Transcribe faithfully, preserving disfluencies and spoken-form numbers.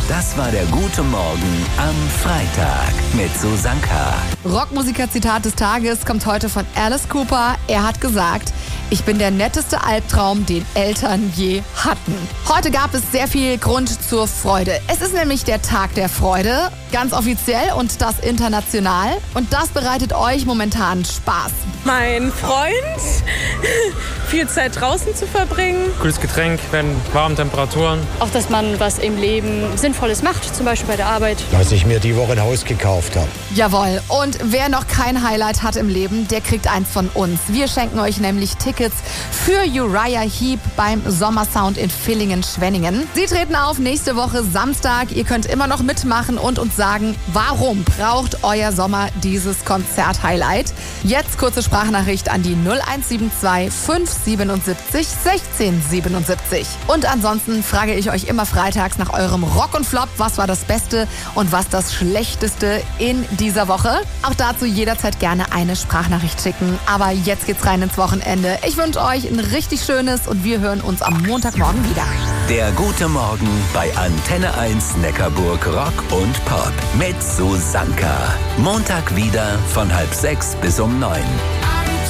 Das war der Gute Morgen am Freitag mit Susanka. Rockmusiker-Zitat des Tages kommt heute von Alice Cooper. Er hat gesagt: Ich bin der netteste Albtraum, den Eltern je hatten. Heute gab es sehr viel Grund zur Freude. Es ist nämlich der Tag der Freude, ganz offiziell und das international. Und das bereitet euch momentan Spaß. Mein Freund, viel Zeit draußen zu verbringen. Cooles Getränk, wenn warme Temperaturen. Auch, dass man was im Leben Sinnvolles macht, zum Beispiel bei der Arbeit. Dass ich mir die Woche ein Haus gekauft habe. Jawohl. Und wer noch kein Highlight hat im Leben, der kriegt eins von uns. Wir schenken euch nämlich Tickets für Uriah Heep beim Sommersound in Villingen-Schwenningen. Sie treten auf nächste Woche Samstag. Ihr könnt immer noch mitmachen und uns sagen, warum braucht euer Sommer dieses Konzert-Highlight? Jetzt kurze Sprachnachricht an die null eins sieben zwei fünf siebenundsiebzig sechzehn siebenundsiebzig. Und ansonsten frage ich euch immer freitags nach eurem Rock und Flop. Was war das Beste und was das Schlechteste in dieser Woche? Auch dazu jederzeit gerne eine Sprachnachricht schicken. Aber jetzt geht's rein ins Wochenende. Ich wünsche euch ein richtig schönes und wir hören uns am Montagmorgen wieder. Der Gute Morgen bei Antenne eins Neckarburg Rock und Pop mit Susanka. Montag wieder von halb sechs bis um neun.